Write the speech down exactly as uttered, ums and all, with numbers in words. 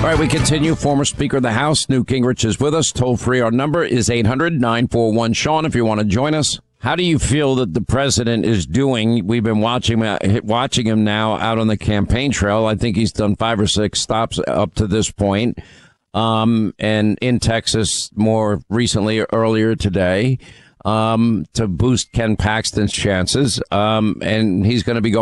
right, we continue. Former Speaker of the House, Newt Gingrich, is with us. Toll free. Our number is eight hundred nine four one Sean if you want to join us. How do you feel that the president is doing? We've been watching watching him now out on the campaign trail. I think he's done five or six stops up to this point. Um, and in Texas more recently, earlier today, um, to boost Ken Paxton's chances. Um, and he's going to be going